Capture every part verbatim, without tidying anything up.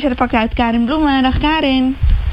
Theatervakhuis Karin Bloemen. Dag Karin.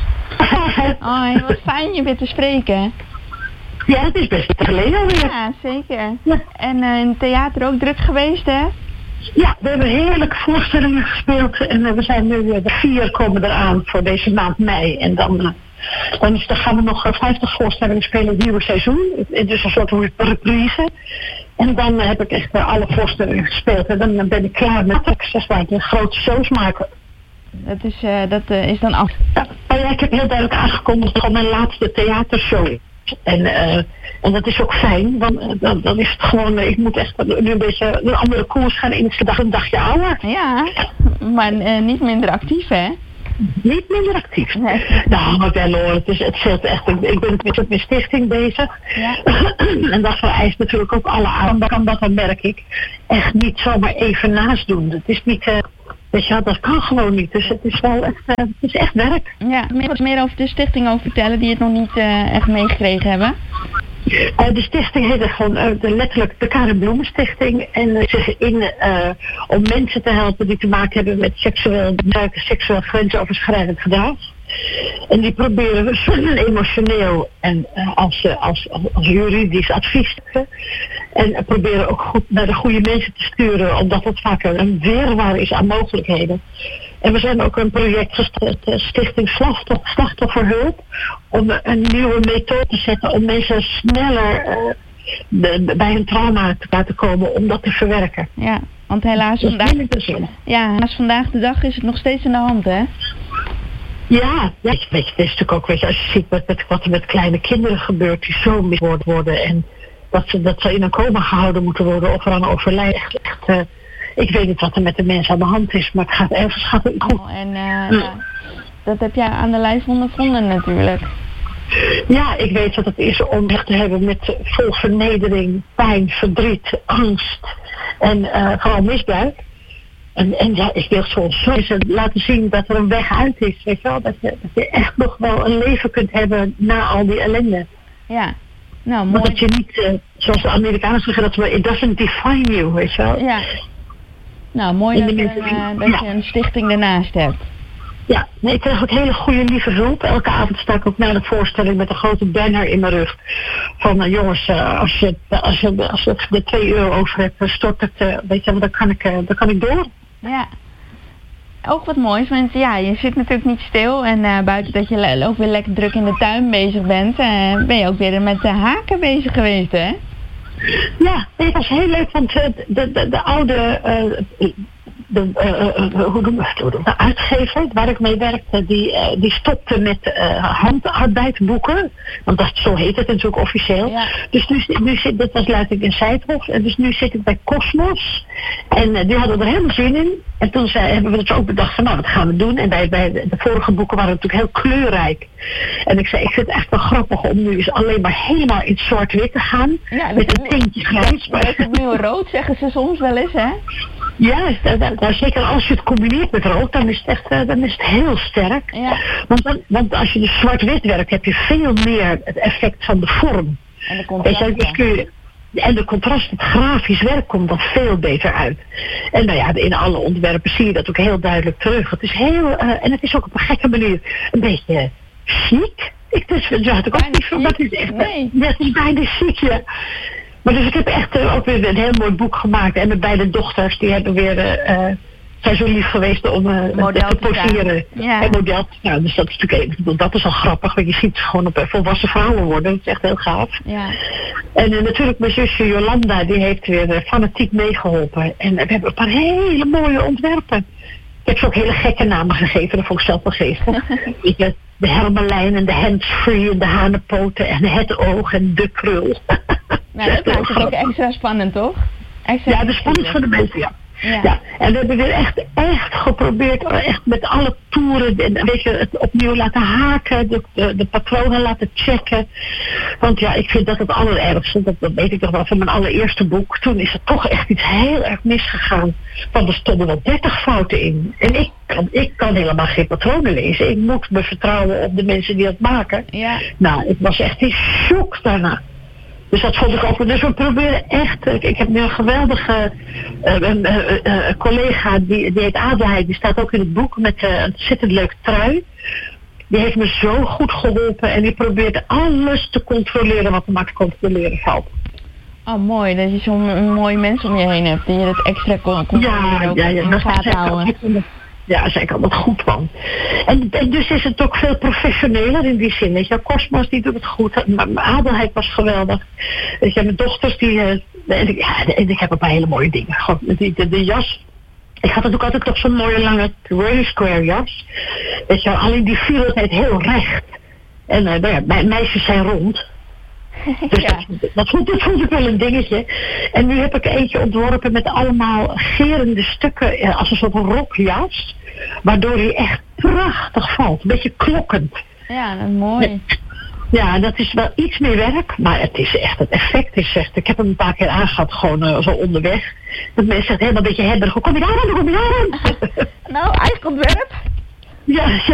Hoi, wat fijn je weer te spreken. Ja, het is best geleden alweer. Ja, zeker. Ja. En uh, in het theater ook druk geweest, hè? Ja, we hebben heerlijke voorstellingen gespeeld. En uh, we zijn nu weer de vier komen eraan voor deze maand mei. En dan, uh, dan, is, dan gaan we nog vijftig voorstellingen spelen in het nieuwe seizoen. Het is een soort reprise. En dan uh, heb ik echt uh, alle voorstellingen gespeeld. En dan uh, ben ik klaar met zeg maar, de grote shows maken. Dat is, uh, dat, uh, is dan af. Ja, maar ja, ik heb heel duidelijk aangekondigd dat het gewoon mijn laatste theatershow is. En, uh, en dat is ook fijn, want uh, dan, dan is het gewoon, uh, ik moet echt nu een beetje een andere koers gaan in. Het is dag een dagje ouder. Ja, maar uh, niet minder actief, hè? Niet minder actief. Nee. Nou, maar wel hoor, het is het scheelt echt. Ik, ik ben met mijn stichting bezig. Ja. En dat vereist natuurlijk ook alle aandacht. Dat dan merk ik echt niet zomaar even naast doen. Het is niet, uh, weet je wel, dat kan gewoon niet. Dus het is wel echt, uh, het is echt werk. Ja, wat meer over de stichting over vertellen die het nog niet uh, echt meegekregen hebben. Uh, de stichting heet gewoon uh, de, letterlijk de Karin Bloemen Stichting. En uh, zich in uh, om mensen te helpen die te maken hebben met seksueel gebruik, seksueel grensoverschrijdend gedrag. En die proberen we zowel emotioneel en uh, als, uh, als, als, als juridisch advies te geven. En uh, proberen ook goed naar de goede mensen te sturen, omdat het vaak een wirwar is aan mogelijkheden. En we zijn ook een project gestart, uh, Stichting Slachtoffer, Slachtofferhulp, om uh, een nieuwe methode te zetten om mensen sneller uh, de, de, bij hun trauma te laten komen om dat te verwerken. Ja, want helaas vandaag, ja, helaas vandaag de dag is het nog steeds aan de hand, hè? Ja, ja, weet je, het is natuurlijk ook, weet je, als je ziet met, met, wat er met kleine kinderen gebeurt die zo miswoord worden en dat ze, dat ze in een coma gehouden moeten worden of eraan overlijden. Echt, echt, uh, ik weet niet wat er met de mensen aan de hand is, maar het gaat ergens gaat het goed. Oh, en uh, ja. Ja, dat heb jij aan de lijf ondervonden natuurlijk. Ja, ik weet wat het is om echt te hebben met vol vernedering, pijn, verdriet, angst en uh, vooral misbruik. En, en ja, ik wil zo zo laten zien dat er een weg uit is, weet je wel. Dat je, dat je echt nog wel een leven kunt hebben na al die ellende. Ja, nou mooi. Maar dat je niet, uh, zoals de Amerikanen zeggen, dat we, it doesn't define you, weet je wel. Ja. Nou, mooi dat, mensen, uh, dat ja. je een stichting ernaast hebt. Ja, nee, ik krijg ook hele goede lieve hulp. Elke avond sta ik ook na de voorstelling met een grote banner in mijn rug. Van uh, jongens, uh, als, je, als, je, als je er twee euro over hebt, stort het, uh, weet je, dan kan ik, uh, dan kan ik door. Ja, ook wat moois, want ja, je zit natuurlijk niet stil en uh, buiten dat je le- ook weer lekker druk in de tuin bezig bent, uh, ben je ook weer met de haken bezig geweest, hè? Ja, nee, dat was heel leuk, want uh, de, de, de oude, uh, de, uh, uh, hoe noem je het, de uitgever waar ik mee werkte, die, uh, die stopte met uh, handarbeidboeken, want dat, zo heet het natuurlijk officieel. Ja. Dus nu, nu zit, dat was Luiting in Seidhof, en dus nu zit ik bij Cosmos, en uh, die hadden er helemaal zin in. En toen zei, hebben we dus ook bedacht van, nou, wat gaan we doen? En bij, bij de, de vorige boeken waren natuurlijk heel kleurrijk. En ik zei, ik vind het echt wel grappig om nu eens alleen maar helemaal in zwart-wit te gaan. Ja, met een tintje grijs. Maar het nieuwe rood, zeggen ze soms wel eens, hè? Ja, nou, zeker als je het combineert met rood, dan is het echt uh, dan is het heel sterk. Ja. Want, dan, want als je dus zwart-wit werkt, heb je veel meer het effect van de vorm. En de contrasten. En de contrast, het grafisch werk komt dan veel beter uit. En nou ja, in alle ontwerpen zie je dat ook heel duidelijk terug. Het is heel, uh, en het is ook op een gekke manier een beetje chic. Ik dus, dat had ik ook niet van, dat is echt, nee. Dat is bijna chic, ja. Maar dus ik heb echt uh, ook weer een heel mooi boek gemaakt. En mijn beide dochters, die hebben weer, uh, zijn zo lief geweest om uh, model te poseren. Ja. En model te staan. Dus dat is natuurlijk even, dat is al grappig. Want je ziet ze gewoon op volwassen vrouwen worden. Dat is echt heel gaaf. Ja. En uh, natuurlijk mijn zusje Jolanda, die heeft weer uh, fanatiek meegeholpen. En uh, we hebben een paar hele mooie ontwerpen. Ik heb ze ook hele gekke namen gegeven, dat vond ik zelf wel geestig. De hermelijn en de handsfree en de hanenpoten en het oog en de krul. Nou, dat maakt het ook extra spannend, toch? Extra ja, de spannend voor de mensen, ja. Ja. ja. En we hebben weer echt, echt geprobeerd, echt met alle toeren, weet je, het opnieuw laten haken, de, de, de patronen laten checken. Want ja, ik vind dat het allerergste, dat, dat weet ik nog wel van mijn allereerste boek. Toen is er toch echt iets heel erg misgegaan. Want er stonden wel dertig fouten in. En ik kan, ik kan helemaal geen patronen lezen. Ik moet me vertrouwen op de mensen die dat maken. Ja. Nou, ik was echt in shock daarna. Dus dat vond ik ook. Dus we proberen echt. Ik heb nu een geweldige uh, uh, uh, uh, collega die, die heet Adelheid. Die staat ook in het boek met uh, een ontzettend leuke trui. Die heeft me zo goed geholpen en die probeert alles te controleren wat er maar te controleren valt. Oh, mooi. Dat je zo'n mooie mensen om je heen hebt die je dat extra kon controleren ja, ook ja, ja, in de gaten houden. Ja, daar is eigenlijk allemaal goed van. En, en dus is het ook veel professioneler in die zin. Weet je, Cosmos die doet het goed. Mijn Adelheid was geweldig. Weet je, mijn dochters die... Uh, en, ik, ja, en ik heb een paar hele mooie dingen. Gewoon, die, de, de jas... Ik had natuurlijk altijd toch zo'n mooie lange Rainy Square jas. Weet je, alleen die viel altijd heel recht. En uh, nou ja, mijn meisjes zijn rond. Dus ja. dat, dat, vond, dat vond ik wel een dingetje. En nu heb ik eentje ontworpen met allemaal gerende stukken uh, als een soort rokjas. Waardoor hij echt prachtig valt. Een beetje klokkend. Ja, dat is mooi. Ja, dat is wel iets meer werk, maar het is echt, het effect is echt, ik heb hem een paar keer aangehad, gewoon uh, zo onderweg. Dat mensen echt helemaal een beetje hebberig, hoe kom je daar aan, hoe kom je daar aan? Nou, eigen ontwerp. Ja, ja,